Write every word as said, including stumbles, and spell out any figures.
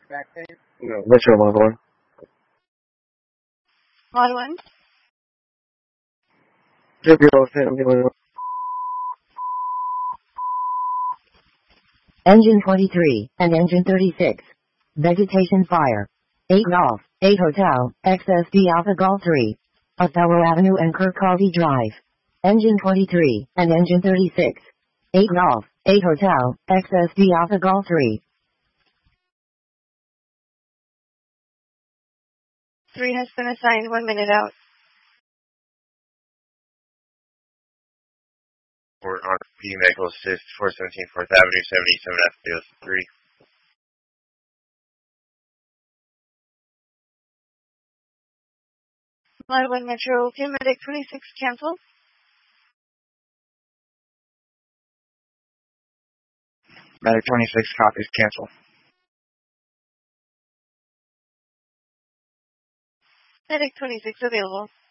No, Metro Model one. Model one? Zero zero seven. Engine twenty-three, and engine thirty-six. Vegetation fire. eight Golf, eight Hotel, X S D Alpha Golf three. Othello Avenue and Kirkcaldy Drive. Engine twenty-three, and engine thirty-six. eight Golf, eight Hotel, X S D Alpha Golf three. three has been assigned, one minute out. We're on P Medical Assist, four seventeen fourth Avenue, seventy-seven F P S three. Model one Metro, okay, Medic twenty-six, cancel. Medic twenty-six, copies, cancel. Medic twenty-six, available.